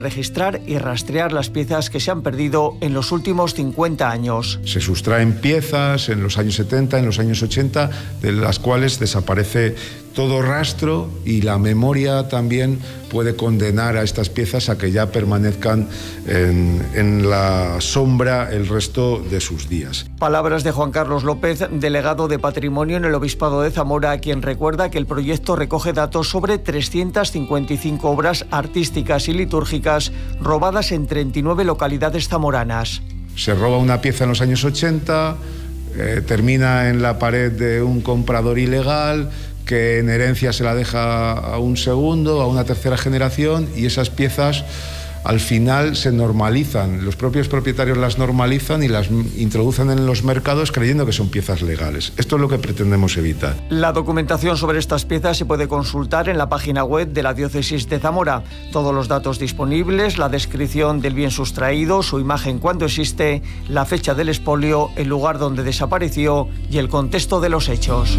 registrar y rastrear las piezas que se han perdido en los últimos 50 años. Se sustraen piezas en los años 70, en los años 80, de las cuales desaparece todo rastro, y la memoria también puede condenar a estas piezas a que ya permanezcan en la sombra el resto de sus días. Palabras de Juan Carlos López, delegado de Patrimonio en el Obispado de Zamora, quien recuerda que el proyecto recoge datos sobre 355 obras artísticas y litúrgicas robadas en 39 localidades zamoranas. Se roba una pieza en los años 80, termina en la pared de un comprador ilegal, que en herencia se la deja a un segundo, a una tercera generación, y esas piezas al final se normalizan. Los propios propietarios las normalizan y las introducen en los mercados creyendo que son piezas legales. Esto es lo que pretendemos evitar. La documentación sobre estas piezas se puede consultar en la página web de la Diócesis de Zamora. Todos los datos disponibles, la descripción del bien sustraído, su imagen cuando existe, la fecha del expolio, el lugar donde desapareció y el contexto de los hechos.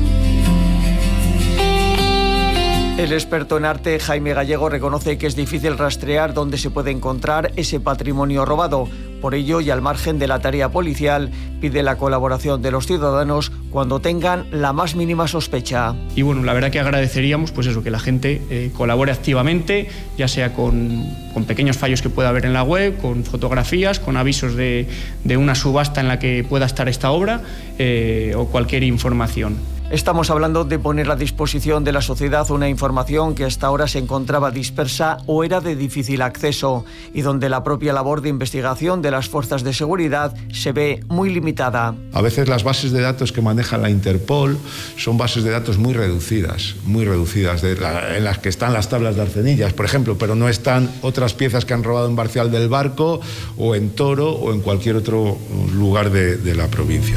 El experto en arte Jaime Gallego reconoce que es difícil rastrear dónde se puede encontrar ese patrimonio robado. Por ello, y al margen de la tarea policial, pide la colaboración de los ciudadanos cuando tengan la más mínima sospecha. Y bueno, la verdad que agradeceríamos pues eso, que la gente colabore activamente, ya sea con pequeños fallos que pueda haber en la web, con fotografías, con avisos de una subasta en la que pueda estar esta obra o cualquier información. Estamos hablando de poner a disposición de la sociedad una información que hasta ahora se encontraba dispersa o era de difícil acceso, y donde la propia labor de investigación de las fuerzas de seguridad se ve muy limitada. A veces las bases de datos que maneja la Interpol son bases de datos muy reducidas, en las que están las tablas de arcenillas, por ejemplo, pero no están otras piezas que han robado en Barcial del Barco o en Toro o en cualquier otro lugar de la provincia.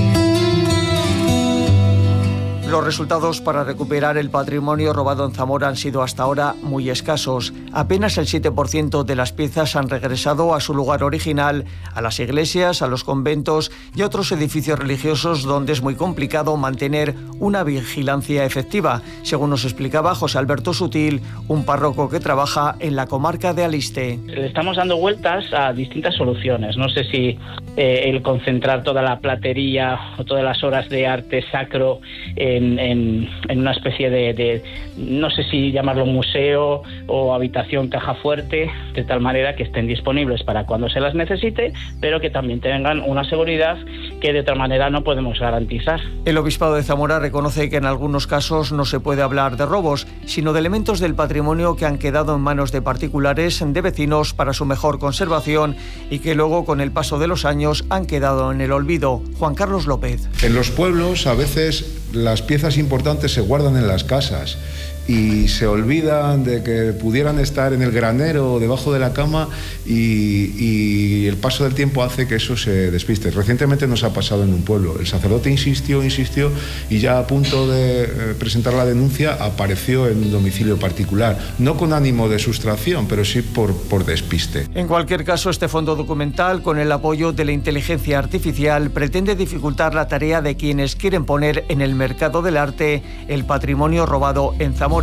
Los resultados para recuperar el patrimonio robado en Zamora han sido hasta ahora muy escasos. Apenas el 7% de las piezas han regresado a su lugar original, a las iglesias, a los conventos y a otros edificios religiosos donde es muy complicado mantener una vigilancia efectiva, según nos explicaba José Alberto Sutil, un párroco que trabaja en la comarca de Aliste. Le estamos dando vueltas a distintas soluciones. No sé si el concentrar toda la platería o todas las obras de arte sacro en una especie de no sé si llamarlo museo o habitación caja fuerte, de tal manera que estén disponibles para cuando se las necesite, pero que también tengan una seguridad que de otra manera no podemos garantizar. El Obispado de Zamora reconoce que en algunos casos no se puede hablar de robos, sino de elementos del patrimonio que han quedado en manos de particulares, de vecinos, para su mejor conservación y que luego, con el paso de los años, han quedado en el olvido. Juan Carlos López. En los pueblos, a veces, las piezas importantes se guardan en las casas y se olvidan de que pudieran estar en el granero o debajo de la cama, y el paso del tiempo hace que eso se despiste. Recientemente nos ha pasado en un pueblo. El sacerdote insistió y ya a punto de presentar la denuncia apareció en un domicilio particular, no con ánimo de sustracción, pero sí por despiste. En cualquier caso, este fondo documental, con el apoyo de la inteligencia artificial, pretende dificultar la tarea de quienes quieren poner en el mercado del arte el patrimonio robado en Zamora.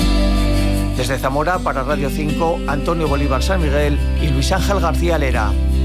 Desde Zamora, para Radio 5, Antonio Bolívar San Miguel y Luis Ángel García Lera.